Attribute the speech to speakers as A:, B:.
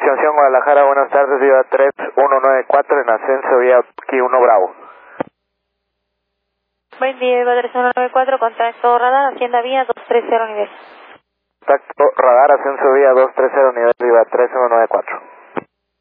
A: Extensión Guadalajara, buenas tardes, Viva 3194 en ascenso vía aquí 1 Bravo.
B: Buen día, Viva 3194, contacto radar, Hacienda Vía 230 nivel.
A: Contacto radar, ascenso vía 230 nivel, Viva 3194.